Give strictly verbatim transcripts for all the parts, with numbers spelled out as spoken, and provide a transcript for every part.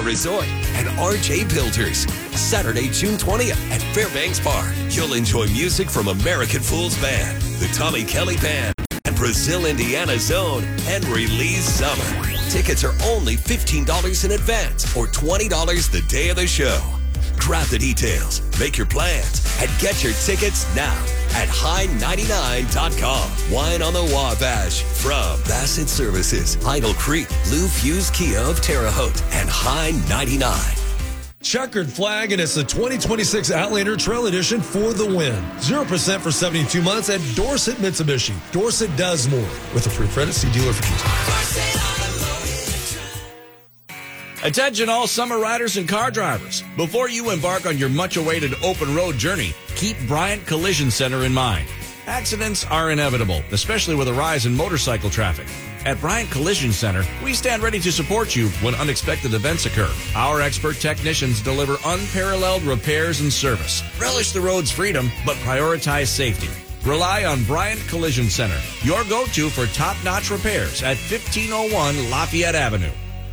Resort, and R J Builders. Saturday, June twentieth at Fairbanks Park. You'll enjoy music from American Fools Band, the Tommy Kelly Band, and Brazil, Indiana Zone, and Release Summer. Tickets are only fifteen dollars in advance or twenty dollars the day of the show. Grab the details, make your plans, and get your tickets now at high ninety-nine dot com. Wine on the Wabash from Bassett Services, Idle Creek, Lou Fuse Kia of Terre Haute, and High ninety-nine. Checkered flag, and it's the twenty twenty-six Outlander Trail Edition for the win. zero percent for seventy-two months at Dorset Mitsubishi. Dorset does more. With a free credit, see dealer for details. Attention all summer riders and car drivers. Before you embark on your much-awaited open road journey, keep Bryant Collision Center in mind. Accidents are inevitable, especially with a rise in motorcycle traffic. At Bryant Collision Center, we stand ready to support you when unexpected events occur. Our expert technicians deliver unparalleled repairs and service. Relish the road's freedom, but prioritize safety. Rely on Bryant Collision Center, your go-to for top-notch repairs at fifteen oh one Lafayette Avenue.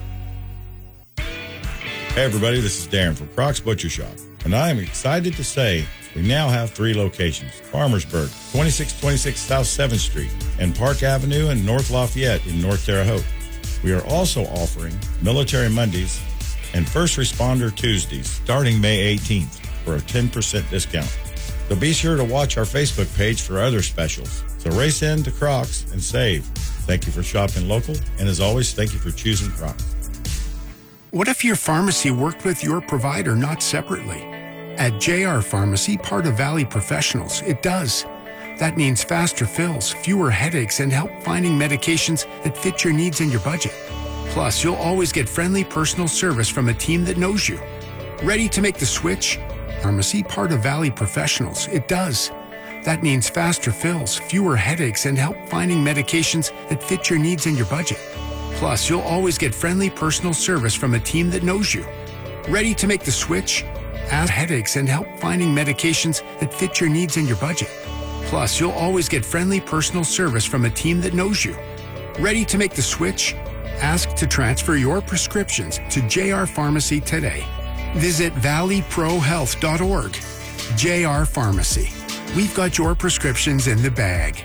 Hey everybody, this is Darren from Crocs Butcher Shop, and I am excited to say we now have three locations: Farmersburg, twenty-six twenty-six South seventh Street, and Park Avenue in North Lafayette in North Terre Haute. We are also offering Military Mondays and First Responder Tuesdays starting May eighteenth for a ten percent discount. So be sure to watch our Facebook page for other specials. So race in to Crocs and save. Thank you for shopping local, and as always, thank you for choosing Crocs. What if your pharmacy worked with your provider, not separately? At J R Pharmacy, part of Valley Professionals, it does. That means faster fills, fewer headaches, and help finding medications that fit your needs and your budget. Plus, you'll always get friendly personal service from a team that knows you. Ready to make the switch? Pharmacy, part of Valley Professionals, it does. That means faster fills, fewer headaches, and help finding medications that fit your needs and your budget. Plus, you'll always get friendly personal service from a team that knows you. Ready to make the switch? Ask headaches and help finding medications that fit your needs and your budget. Plus, you'll always get friendly personal service from a team that knows you. Ready to make the switch? Ask to transfer your prescriptions to J R Pharmacy today. Visit valley pro health dot org. J R Pharmacy. We've got your prescriptions in the bag.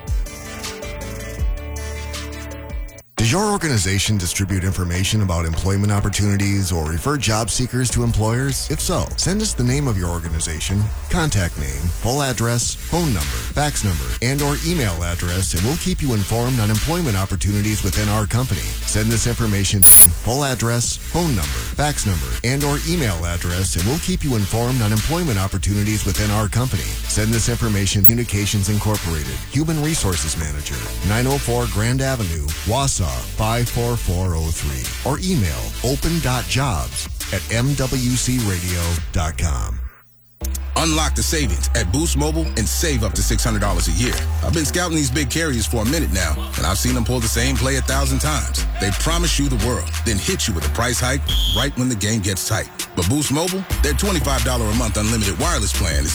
Does your organization distribute information about employment opportunities or refer job seekers to employers? If so, send us the name of your organization, contact name, full address, phone number, fax number, and or email address, and we'll keep you informed on employment opportunities within our company. Send this information, full address, phone number, fax number, and or email address, and we'll keep you informed on employment opportunities within our company. Send this information, Communications Incorporated, Human Resources Manager, nine oh four Grand Avenue, Wausau, five four four oh three, or email open dot jobs at m w c radio dot com. Unlock the savings at Boost Mobile and save up to six hundred dollars a year. I've been scouting these big carriers for a minute now, and I've seen them pull the same play a thousand times. They promise you the world, then hit you with a price hike right when the game gets tight. But Boost Mobile, their twenty-five dollars a month unlimited wireless plan is